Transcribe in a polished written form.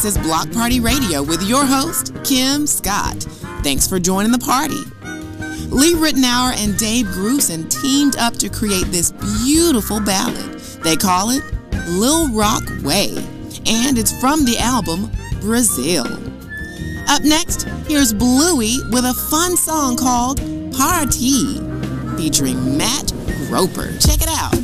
This is Block Party Radio with your host, Kim Scott. Thanks for joining the party. Lee Ritenour and Dave Grusin teamed up to create this beautiful ballad. They call it Lil Rock Way, and it's from the album Brazil. Up next, here's Bluey with a fun song called Party, featuring Matt Roper. Check it out.